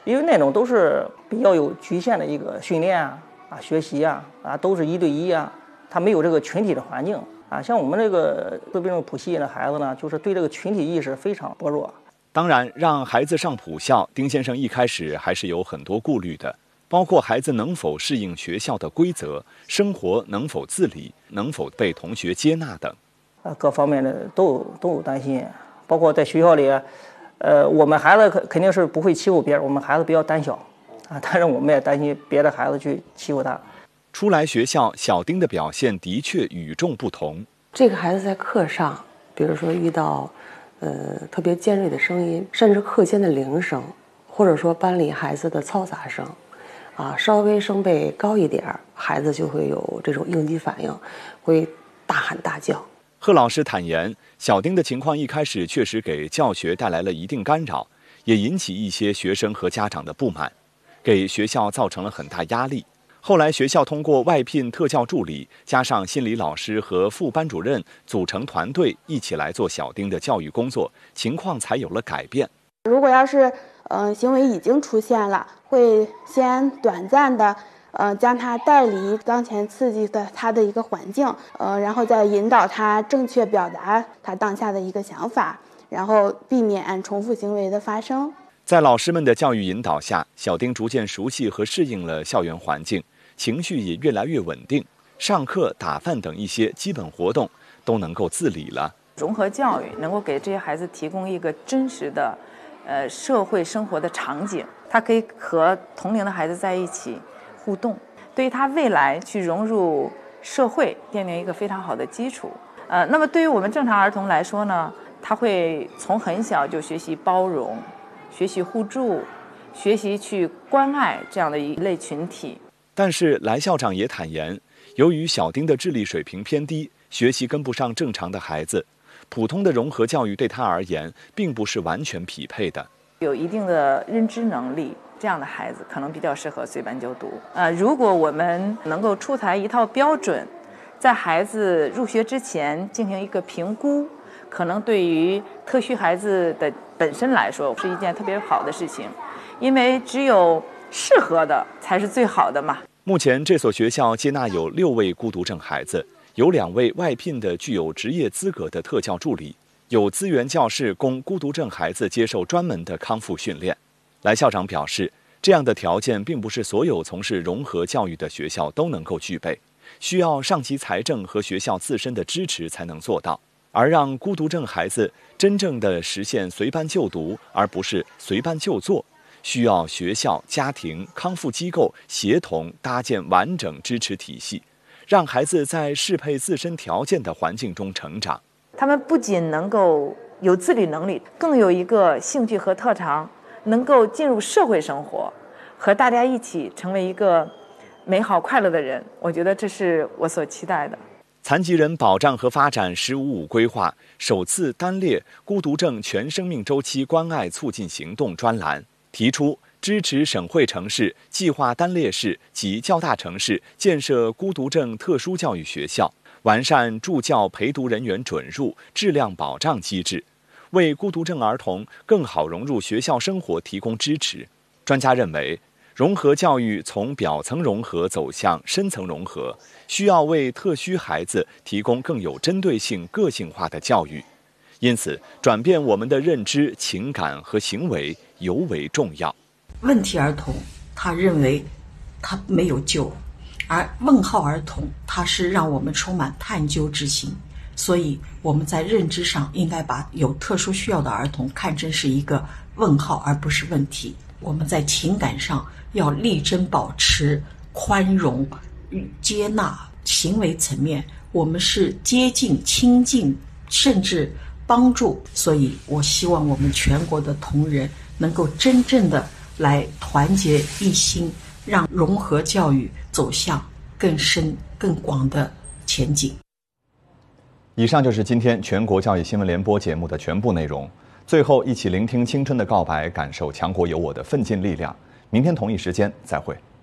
因为那种都是比较有局限的一个训练学习都是1对1他没有这个群体的环境像我们这个自闭症谱系的孩子呢，就是对这个群体意识非常薄弱。 当然，让孩子上普校，丁先生一开始还是有很多顾虑的，包括孩子能否适应学校的规则，生活能否自理，能否被同学接纳等。 各方面的都有担心，包括在学校里，我们孩子肯定是不会欺负别人，我们孩子比较胆小但是我们也担心别的孩子去欺负他。 初来学校，小丁的表现的确与众不同。 这个孩子在课上，比如说遇到特别尖锐的声音，甚至课间的铃声，或者说班里孩子的嘈杂声稍微声贝高一点，孩子就会有这种应激反应，会大喊大叫。 贺老师坦言，小丁的情况一开始确实给教学带来了一定干扰，也引起一些学生和家长的不满，给学校造成了很大压力。后来学校通过外聘特教助理，加上心理老师和副班主任组成团队，一起来做小丁的教育工作，情况才有了改变。 如果要是行为已经出现了，会先短暂的将他带离当前刺激的他的一个环境，然后再引导他正确表达他当下的一个想法，然后避免重复行为的发生。 在老师们的教育引导下，小丁逐渐熟悉和适应了校园环境，情绪也越来越稳定，上课、打饭等一些基本活动都能够自理了。 融合教育能够给这些孩子提供一个真实的社会生活的场景，他可以和同龄的孩子在一起互动，对于他未来去融入社会奠定一个非常好的基础。那么对于我们正常儿童来说呢，他会从很小就学习包容，学习互助，学习去关爱这样的一类群体。 但是来校长也坦言，由于小丁的智力水平偏低，学习跟不上正常的孩子，普通的融合教育对他而言并不是完全匹配的。 有一定的认知能力，这样的孩子可能比较适合随班就读。如果我们能够出台一套标准，在孩子入学之前进行一个评估，可能对于特需孩子的本身来说是一件特别好的事情，因为只有适合的才是最好的嘛。 目前这所学校接纳有6位孤独症孩子，有2位外聘的具有职业资格的特教助理，有资源教室供孤独症孩子接受专门的康复训练。来校长表示，这样的条件并不是所有从事融合教育的学校都能够具备，需要上级财政和学校自身的支持才能做到。而让孤独症孩子真正的实现随班就读，而不是随班就坐，需要学校、家庭、康复机构协同搭建完整支持体系，让孩子在适配自身条件的环境中成长。 他们不仅能够有自理能力，更有一个兴趣和特长，能够进入社会生活，和大家一起成为一个美好快乐的人。我觉得这是我所期待的。 残疾人保障和发展“15+5”规划首次单列孤独症全生命周期关爱促进行动专栏，提出支持省会城市、计划单列市及较大城市建设孤独症特殊教育学校，完善助教陪读人员准入、质量保障机制，为孤独症儿童更好融入学校生活提供支持。专家认为，融合教育从表层融合走向深层融合，需要为特需孩子提供更有针对性、个性化的教育。因此，转变我们的认知、情感和行为尤为重要。 问题儿童，他认为他没有救，而问号儿童，他是让我们充满探究之心。所以我们在认知上应该把有特殊需要的儿童看成是一个问号，而不是问题。我们在情感上要力争保持宽容、接纳，行为层面我们是接近、亲近，甚至帮助。所以我希望我们全国的同仁能够真正的来团结一心，让融合教育走向更深更广的前景。 以上就是今天全国教育新闻联播节目的全部内容。最后，一起聆听青春的告白，感受强国有我的奋进力量。明天同一时间再会。